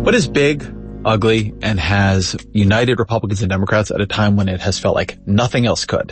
What is big, ugly, and has united Republicans and Democrats at a time when it has felt like nothing else could?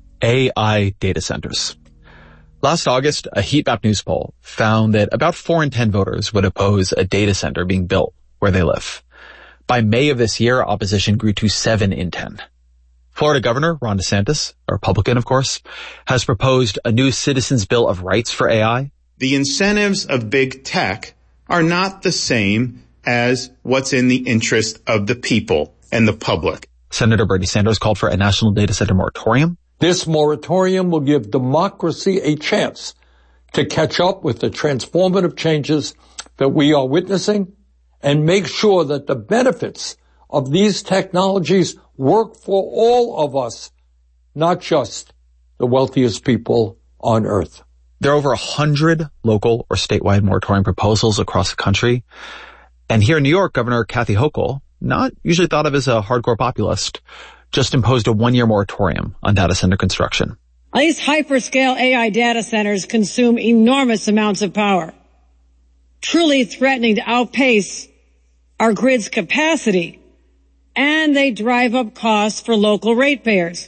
AI data centers. Last August, a heat map news poll found that about 4 in 10 voters would oppose a data center being built where they live. By May of this year, opposition grew to 7 in 10. Florida Governor Ron DeSantis, a Republican of course, has proposed a new Citizens Bill of Rights for AI. The incentives of big tech are not the same as what's in the interest of the people and the public. Senator Bernie Sanders called for a national data center moratorium. This moratorium will give democracy a chance to catch up with the transformative changes that we are witnessing and make sure that the benefits of these technologies work for all of us, not just the wealthiest people on earth. There are over 100 local or statewide moratorium proposals across the country. And here in New York, Governor Kathy Hochul, not usually thought of as a hardcore populist, just imposed a 1-year moratorium on data center construction. These hyperscale AI data centers consume enormous amounts of power, truly threatening to outpace our grid's capacity, and they drive up costs for local ratepayers.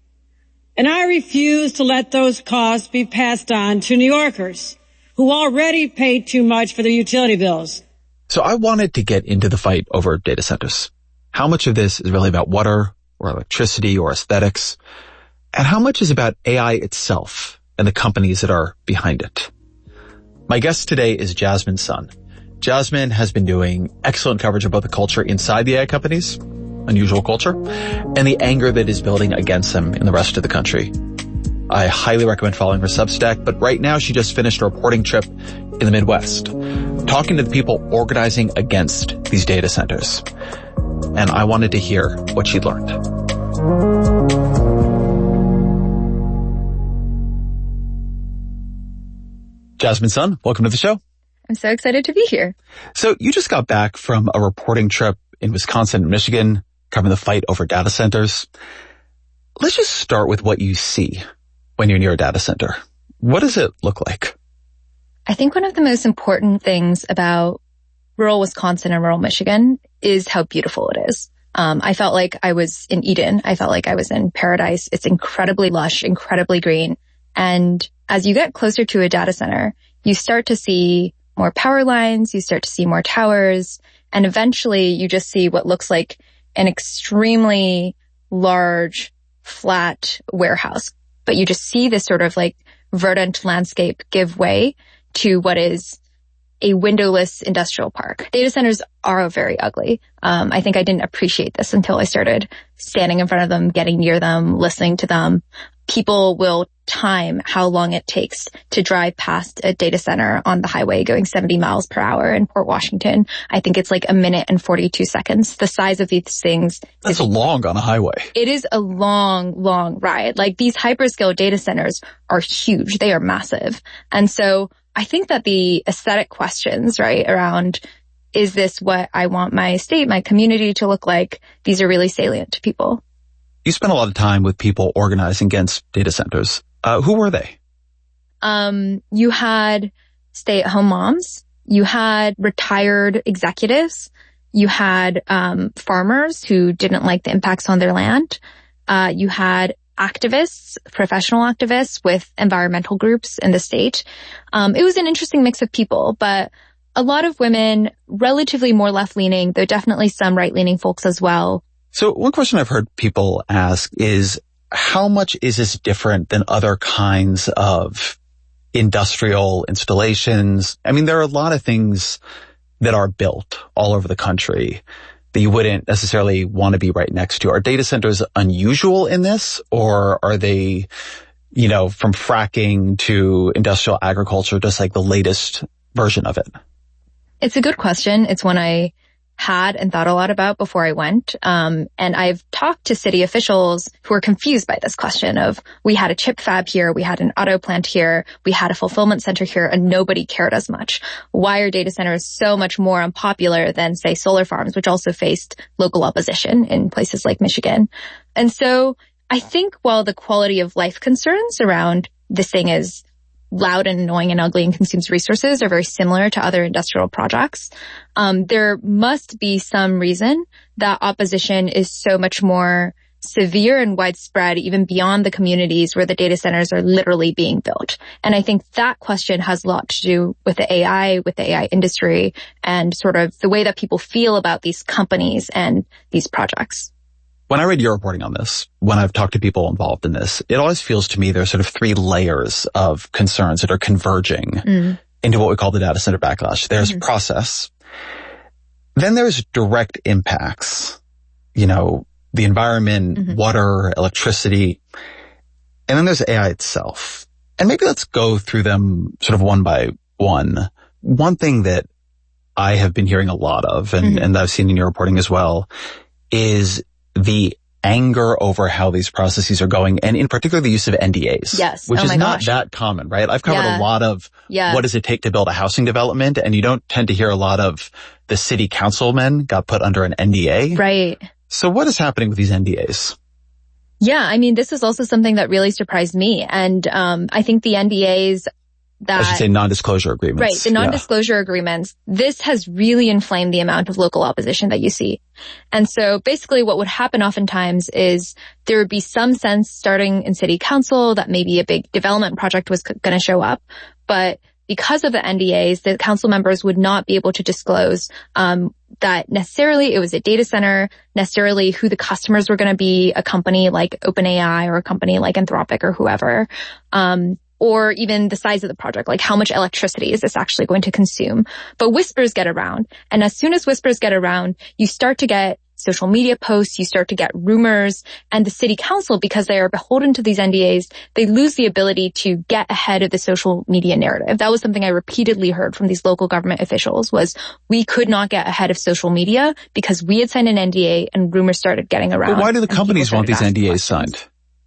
And I refuse to let those costs be passed on to New Yorkers who already pay too much for their utility bills. So I wanted to get into the fight over data centers. How much of this is really about water or electricity or aesthetics? And how much is about AI itself and the companies that are behind it? My guest today is Jasmine Sun. Jasmine has been doing excellent coverage of both the culture inside the AI companies, unusual culture, and the anger that is building against them in the rest of the country. I highly recommend following her Substack, but right now she just finished a reporting trip in the Midwest, talking to the people organizing against these data centers. And I wanted to hear what she'd learned. Jasmine Sun, welcome to the show. I'm so excited to be here. So you just got back from a reporting trip in Wisconsin and Michigan, covering the fight over data centers. Let's just start with what you see when you're near a data center. What does it look like? I think one of the most important things about rural Wisconsin and rural Michigan is how beautiful it is. I felt like I was in Eden. I felt like I was in paradise. It's incredibly lush, incredibly green. And as you get closer to a data center, you start to see more power lines, you start to see more towers, and eventually you just see what looks like an extremely large, flat warehouse. But you just see this sort of like verdant landscape give way to what is a windowless industrial park. Data centers are very ugly. I think I didn't appreciate this until I started standing in front of them, getting near them, listening to them. People will time how long it takes to drive past a data center on the highway going 70 miles per hour in Port Washington. I think it's like 1 minute and 42 seconds. The size of these things. That's long on a highway. It is a long, long ride. Like these hyperscale data centers are huge. They are massive. And so I think that the aesthetic questions, right, around is this what I want my state, my community to look like? These are really salient to people. You spent a lot of time with people organizing against data centers. Who were they? You had stay-at-home moms. You had retired executives. You had farmers who didn't like the impacts on their land. You had activists, professional activists with environmental groups in the state. It was an interesting mix of people, but a lot of women, relatively more left-leaning, though definitely some right-leaning folks as well. So one question I've heard people ask is, how much is this different than other kinds of industrial installations? I mean, there are a lot of things that are built all over the country that you wouldn't necessarily want to be right next to. Are data centers unusual in this, or are they, you know, from fracking to industrial agriculture, just like the latest version of it? It's a good question. It's one I had and thought a lot about before I went. And I've talked to city officials who are confused by this question of, we had a chip fab here, we had an auto plant here, we had a fulfillment center here, and nobody cared as much. Why are data centers so much more unpopular than, say, solar farms, which also faced local opposition in places like Michigan? And so I think while the quality of life concerns around this thing is loud and annoying and ugly and consumes resources are very similar to other industrial projects. There must be some reason that opposition is so much more severe and widespread, even beyond the communities where the data centers are literally being built. And I think that question has a lot to do with the AI industry, and sort of the way that people feel about these companies and these projects. When I read your reporting on this, when I've talked to people involved in this, it always feels to me there's sort of 3 layers of concerns that are converging into what we call the data center backlash. There's process. Then there's direct impacts, the environment, water, electricity. And then there's AI itself. And maybe let's go through them sort of one by one. One thing that I have been hearing a lot of, and I've seen in your reporting as well, is the anger over how these processes are going, and in particular the use of NDAs. Yes. Which is not that common, right? I've covered a lot of what does it take to build a housing development, and you don't tend to hear a lot of the city councilmen got put under an NDA. Right. So what is happening with these NDAs? Yeah, I mean, this is also something that really surprised me. And I think the NDAs I should say non-disclosure agreements. Right, the non-disclosure agreements. This has really inflamed the amount of local opposition that you see. And so basically what would happen oftentimes is there would be some sense starting in city council that maybe a big development project was going to show up. But because of the NDAs, the council members would not be able to disclose that necessarily it was a data center, necessarily who the customers were going to be, a company like OpenAI or a company like Anthropic or whoever, or even the size of the project, like how much electricity is this actually going to consume. But whispers get around. And as soon as whispers get around, you start to get social media posts, you start to get rumors, and the city council, because they are beholden to these NDAs, they lose the ability to get ahead of the social media narrative. That was something I repeatedly heard from these local government officials, was we could not get ahead of social media because we had signed an NDA and rumors started getting around. But why do the companies want these NDAs signed?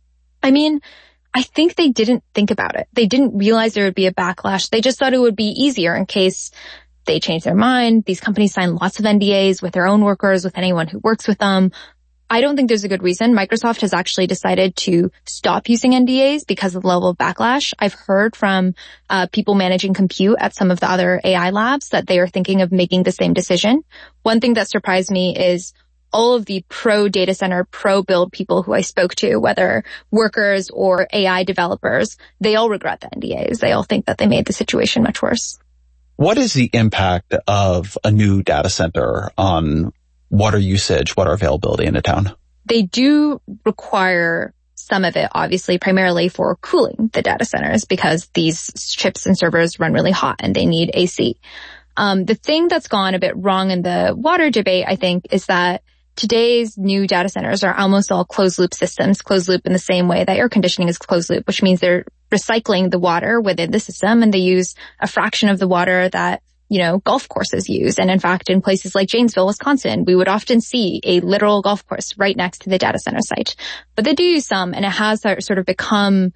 I mean, I think they didn't think about it. They didn't realize there would be a backlash. They just thought it would be easier in case they change their mind. These companies sign lots of NDAs with their own workers, with anyone who works with them. I don't think there's a good reason. Microsoft has actually decided to stop using NDAs because of the level of backlash. I've heard from people managing compute at some of the other AI labs that they are thinking of making the same decision. One thing that surprised me is all of the pro-data center, pro-build people who I spoke to, whether workers or AI developers, they all regret the NDAs. They all think that they made the situation much worse. What is the impact of a new data center on water usage, water availability in a town? They do require some of it, obviously, primarily for cooling the data centers, because these chips and servers run really hot and they need AC. The thing that's gone a bit wrong in the water debate, I think, is that today's new data centers are almost all closed loop systems, closed loop in the same way that air conditioning is closed loop, which means they're recycling the water within the system, and they use a fraction of the water that, golf courses use. And in fact, in places like Janesville, Wisconsin, we would often see a literal golf course right next to the data center site. But they do use some, and it has sort of become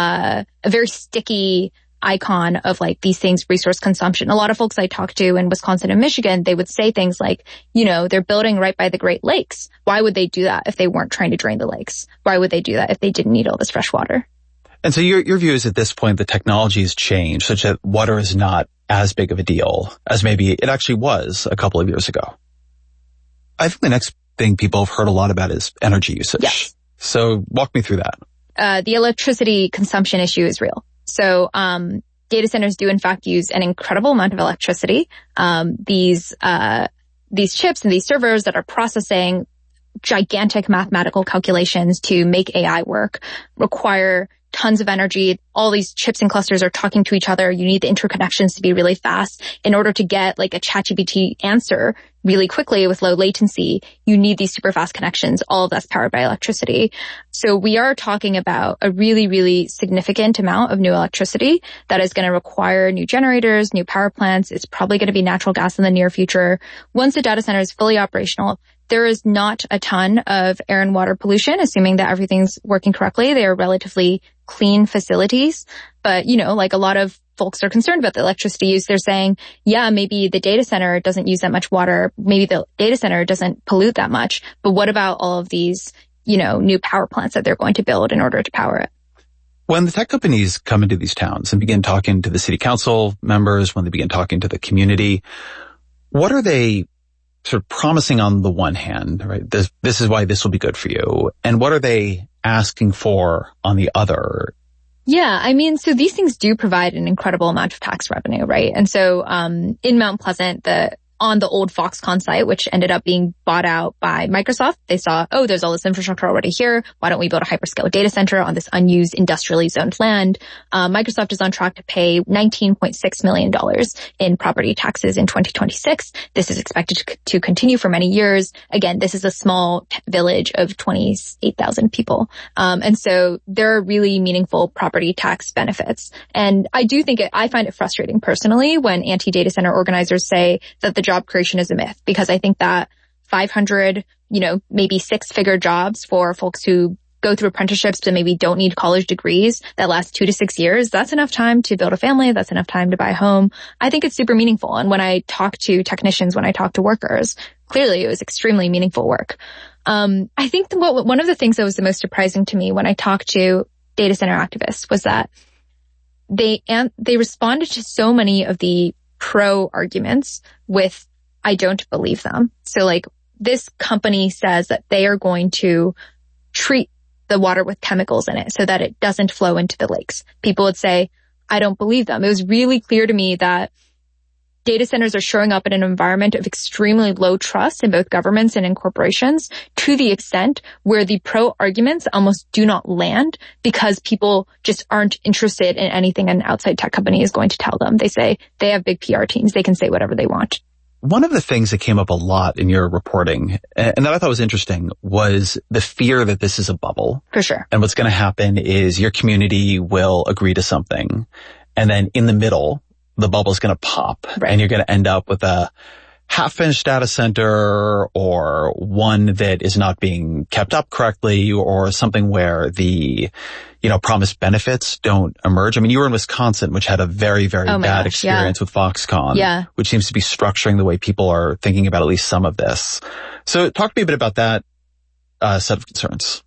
a very sticky icon of like these things, resource consumption. A lot of folks I talk to in Wisconsin and Michigan, they would say things like, they're building right by the Great Lakes. Why would they do that if they weren't trying to drain the lakes? Why would they do that if they didn't need all this fresh water? And so your view is at this point, the technology has changed such that water is not as big of a deal as maybe it actually was a couple of years ago. I think the next thing people have heard a lot about is energy usage. Yes. So walk me through that. The electricity consumption issue is real. So, data centers do in fact use an incredible amount of electricity. These chips and these servers that are processing gigantic mathematical calculations to make AI work require tons of energy. All these chips and clusters are talking to each other. You need the interconnections to be really fast. In order to get like a ChatGPT answer really quickly with low latency, you need these super fast connections. All of that's powered by electricity. So we are talking about a really, really significant amount of new electricity that is going to require new generators, new power plants. It's probably going to be natural gas in the near future. Once the data center is fully operational, there is not a ton of air and water pollution, assuming that everything's working correctly. They are relatively clean facilities. But, like a lot of folks are concerned about the electricity use. They're saying, yeah, maybe the data center doesn't use that much water. Maybe the data center doesn't pollute that much. But what about all of these, new power plants that they're going to build in order to power it? When the tech companies come into these towns and begin talking to the city council members, when they begin talking to the community, what are they sort of promising on the one hand, right? This is why this will be good for you. And what are they asking for on the other? Yeah, I mean, so these things do provide an incredible amount of tax revenue, right? And so in Mount Pleasant, on the old Foxconn site, which ended up being bought out by Microsoft, they saw, oh, there's all this infrastructure already here. Why don't we build a hyperscale data center on this unused industrially zoned land? Microsoft is on track to pay $19.6 million in property taxes in 2026. This is expected to continue for many years. Again, this is a small village of 28,000 people. And so there are really meaningful property tax benefits. And I do think I find it frustrating personally when anti-data center organizers say that the job creation is a myth, because I think that 500, maybe 6-figure jobs for folks who go through apprenticeships and maybe don't need college degrees that last 2 to 6 years, that's enough time to build a family. That's enough time to buy a home. I think it's super meaningful. And when I talk to technicians, when I talk to workers, clearly it was extremely meaningful work. I think one of the things that was the most surprising to me when I talked to data center activists was that they responded to so many of the pro arguments with, I don't believe them. So like this company says that they are going to treat the water with chemicals in it so that it doesn't flow into the lakes. People would say, I don't believe them. It was really clear to me that data centers are showing up in an environment of extremely low trust in both governments and in corporations, to the extent where the pro arguments almost do not land because people just aren't interested in anything an outside tech company is going to tell them. They say they have big PR teams. They can say whatever they want. One of the things that came up a lot in your reporting, and that I thought was interesting, was the fear that this is a bubble. For sure. And what's going to happen is your community will agree to something, and then in the middle, the bubble's going to pop, right, and you're going to end up with a half-finished data center or one that is not being kept up correctly or something where the, promised benefits don't emerge. I mean, you were in Wisconsin, which had a very, very bad experience with Foxconn, which seems to be structuring the way people are thinking about at least some of this. So talk to me a bit about that set of concerns.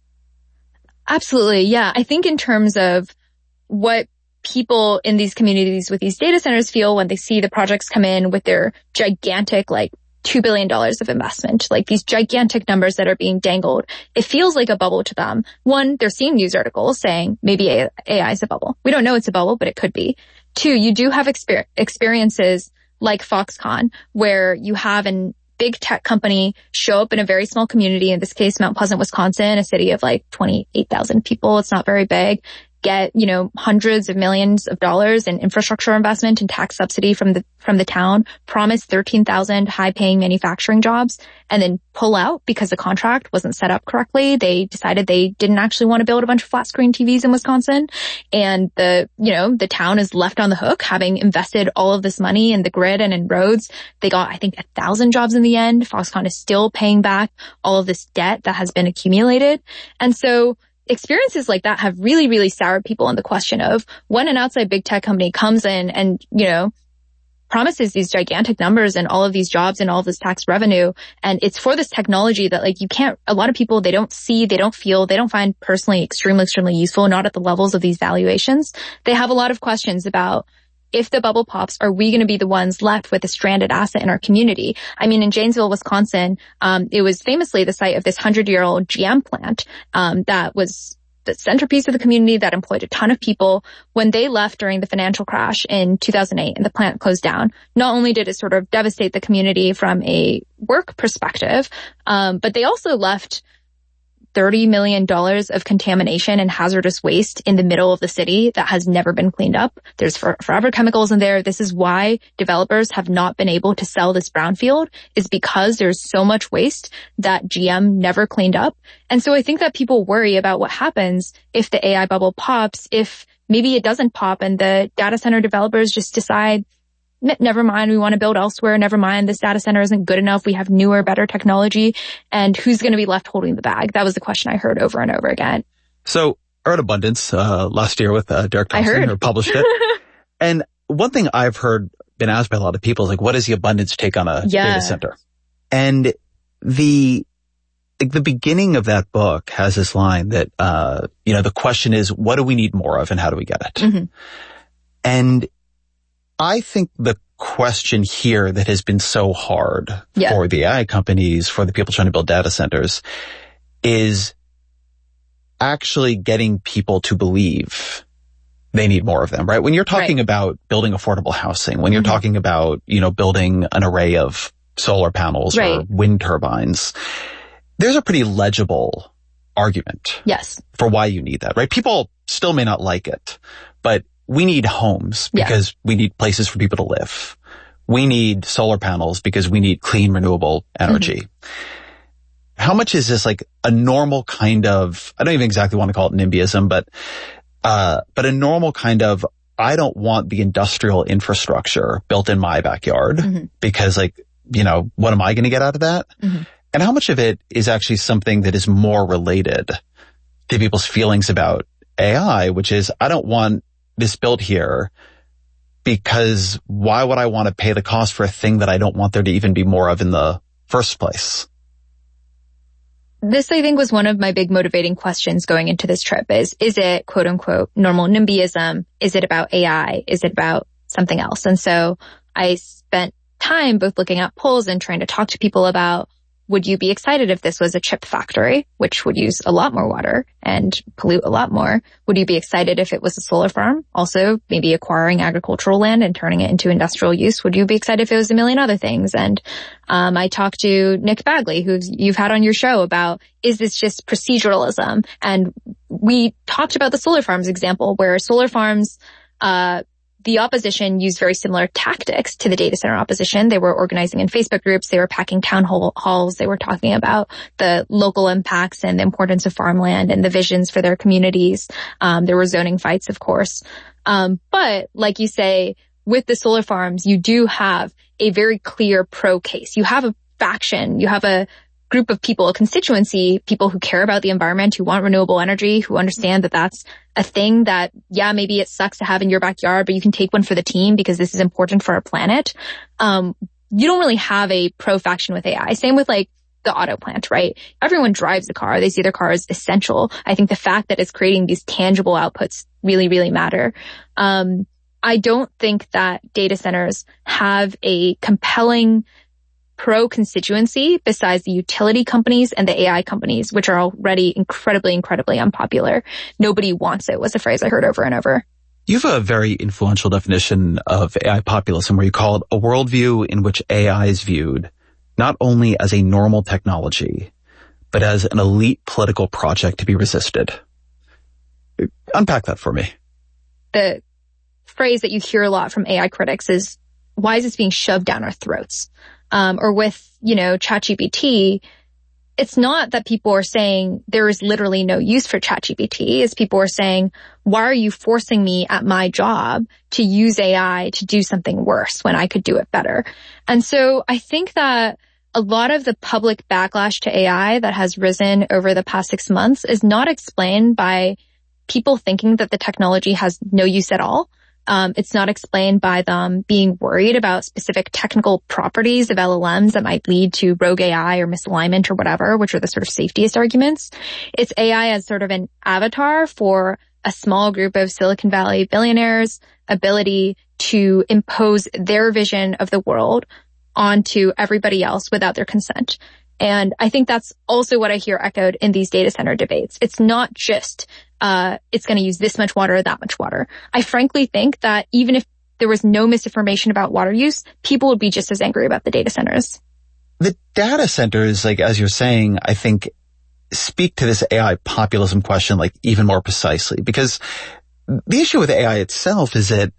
Absolutely. Yeah. I think in terms of what people in these communities with these data centers feel when they see the projects come in with their gigantic, like $2 billion of investment, like these gigantic numbers that are being dangled, it feels like a bubble to them. One, they're seeing news articles saying maybe AI is a bubble. We don't know it's a bubble, but it could be. Two, you do have experiences like Foxconn where you have a big tech company show up in a very small community, in this case, Mount Pleasant, Wisconsin, a city of like 28,000 people. It's not very big. Get, hundreds of millions of dollars in infrastructure investment and tax subsidy from the town, promise 13,000 high-paying manufacturing jobs, and then pull out because the contract wasn't set up correctly. They decided they didn't actually want to build a bunch of flat-screen TVs in Wisconsin, and the town is left on the hook, having invested all of this money in the grid and in roads. They got, I think, 1,000 jobs in the end. Foxconn is still paying back all of this debt that has been accumulated, and so experiences like that have really, really soured people on the question of when an outside big tech company comes in and, promises these gigantic numbers and all of these jobs and all of this tax revenue. And it's for this technology that a lot of people, they don't see, they don't feel, they don't find personally extremely, extremely useful, not at the levels of these valuations. They have a lot of questions about, if the bubble pops, are we going to be the ones left with a stranded asset in our community? I mean, in Janesville, Wisconsin, it was famously the site of this 100-year-old GM plant, that was the centerpiece of the community that employed a ton of people. When they left during the financial crash in 2008 and the plant closed down, not only did it sort of devastate the community from a work perspective, but they also left $30 million of contamination and hazardous waste in the middle of the city that has never been cleaned up. There's forever chemicals in there. This is why developers have not been able to sell this brownfield, is because there's so much waste that GM never cleaned up. And so I think that people worry about what happens if the AI bubble pops, if maybe it doesn't pop and the data center developers just decide, never mind, we want to build elsewhere. Never mind, this data center isn't good enough. We have newer, better technology. And who's going to be left holding the bag? That was the question I heard over and over again. So Earth Abundance, last year with Derek Thompson, who published it. And one thing I've been asked by a lot of people is like, what is the abundance take on a data center? And the like the beginning of that book has this line that, the question is, what do we need more of and how do we get it? Mm-hmm. And I think the question here that has been so hard for the AI companies, for the people trying to build data centers, is actually getting people to believe they need more of them, right? When you're talking about building affordable housing, when you're talking about, building an array of solar panels or wind turbines, there's a pretty legible argument for why you need that, right? People still may not like it, but we need homes because we need places for people to live. We need solar panels because we need clean, renewable energy. How much is this like a normal kind of, I don't even exactly want to call it NIMBYism, but a normal kind of, I don't want the industrial infrastructure built in my backyard because what am I going to get out of that? And how much of it is actually something that is more related to people's feelings about AI, which is, I don't want this built here because why would I want to pay the cost for a thing that I don't want there to even be more of in the first place? This, I think, was one of my big motivating questions going into this trip is it, quote unquote, normal NIMBYism? Is it about AI? Is it about something else? And so I spent time both looking at polls and trying to talk to people about, would you be excited if this was a chip factory, which would use a lot more water and pollute a lot more? Would you be excited if it was a solar farm? Also, maybe acquiring agricultural land and turning it into industrial use. Would you be excited if it was a million other things? And I talked to Nick Bagley, who you've had on your show, about, is this just proceduralism? And we talked about the solar farms example, where solar farms, the opposition used very similar tactics to the data center opposition. They were organizing in Facebook groups. They were packing town halls. They were talking about the local impacts and the importance of farmland and the visions for their communities. There were zoning fights, of course. But like you say, with the solar farms, you do have a very clear pro case. You have a faction. You have a group of people, a constituency, people who care about the environment, who want renewable energy, who understand that that's a thing that, maybe it sucks to have in your backyard, but you can take one for the team because this is important for our planet. You don't really have a pro faction with AI. Same with like the auto plant, right? Everyone drives a car. They see their car as essential. I think the fact that it's creating these tangible outputs really, really matter. I don't think that data centers have a compelling pro-constituency besides the utility companies and the AI companies, which are already incredibly, incredibly unpopular. Nobody wants it was a phrase I heard over and over. You have a very influential definition of AI populism where you call it a worldview in which AI is viewed not only as a normal technology, but as an elite political project to be resisted. Unpack that for me. The phrase that you hear a lot from AI critics is, why is this being shoved down our throats? Or with, ChatGPT, it's not that people are saying there is literally no use for ChatGPT. It's people are saying, why are you forcing me at my job to use AI to do something worse when I could do it better? And so I think that a lot of the public backlash to AI that has risen over the past 6 months is not explained by people thinking that the technology has no use at all. It's not explained by them being worried about specific technical properties of LLMs that might lead to rogue AI or misalignment or whatever, which are the sort of safetiest arguments. It's AI as sort of an avatar for a small group of Silicon Valley billionaires' ability to impose their vision of the world onto everybody else without their consent. And I think that's also what I hear echoed in these data center debates. It's not just it's going to use this much water or that much water. I frankly think that even if there was no misinformation about water use, people would be just as angry about the data centers. The data centers, like as you're saying, I think speak to this AI populism question like even more precisely, because the issue with AI itself is that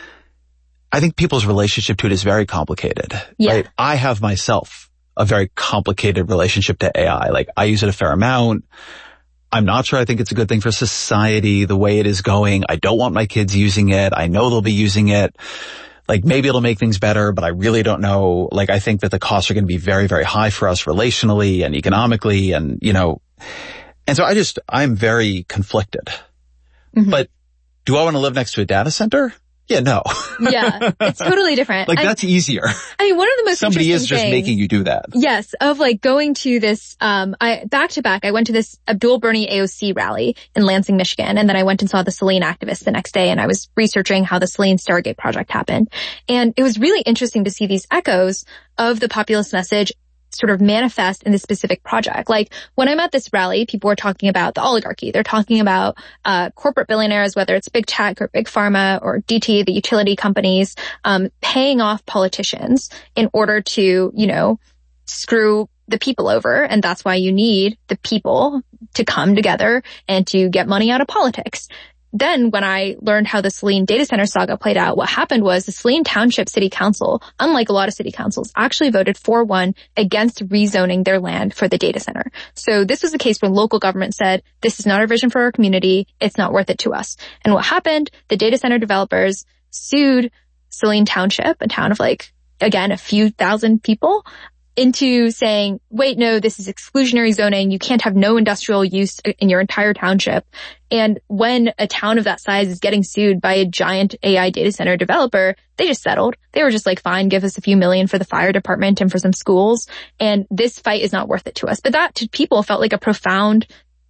I think people's relationship to it is very complicated. Right? I have myself a very complicated relationship to AI. Like I use it a fair amount. I'm not sure I think it's a good thing for society the way it is going. I don't want my kids using it. I know they'll be using it. Like maybe it'll make things better, but I really don't know. Like I think that the costs are going to be very, very high for us relationally and economically and, and so I'm very conflicted. Mm-hmm. But do I want to live next to a data center? Yeah, no. Yeah, it's totally different. Like, that's easier. I mean, one of the most Somebody is interesting just things, making you do that. Yes, of like going to this, back to back, I went to this Abdul Bernie AOC rally in Lansing, Michigan, and then I went and saw the Selene activists the next day, and I was researching how the Selene Stargate project happened. And it was really interesting to see these echoes of the populist message sort of manifest in this specific project. Like when I'm at this rally, people are talking about the oligarchy. They're talking about corporate billionaires, whether it's big tech or big pharma or DT, the utility companies, paying off politicians in order to, you know, screw the people over. And that's why you need the people to come together and to get money out of politics. Then when I learned how the Selene data center saga played out, what happened was the Selene Township City Council, unlike a lot of city councils, actually voted 4-1 against rezoning their land for the data center. So this was a case where local government said, this is not our vision for our community. It's not worth it to us. And what happened, the data center developers sued Selene Township, a town of like, again, a few thousand people, into saying, wait, no, this is exclusionary zoning. You can't have no industrial use in your entire township. And when a town of that size is getting sued by a giant AI data center developer, they just settled. They were just like, fine, give us a few million for the fire department and for some schools. And this fight is not worth it to us. But that to people felt like a profound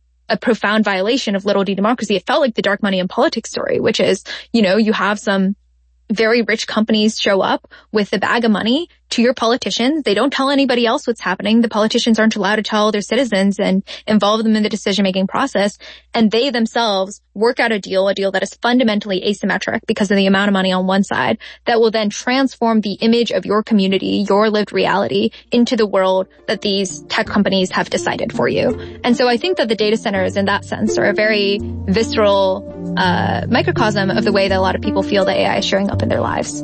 violation of little d democracy. It felt like the dark money in politics story, which is, you know, you have some very rich companies show up with a bag of money to your politicians. They don't tell anybody else what's happening. The politicians aren't allowed to tell their citizens and involve them in the decision-making process. And they themselves work out a deal that is fundamentally asymmetric because of the amount of money on one side that will then transform the image of your community, your lived reality, into the world that these tech companies have decided for you. And so I think that the data centers in that sense are a very visceral microcosm of the way that a lot of people feel that AI is showing up in their lives.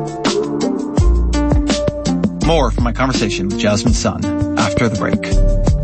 More from my conversation with Jasmine Sun after the break.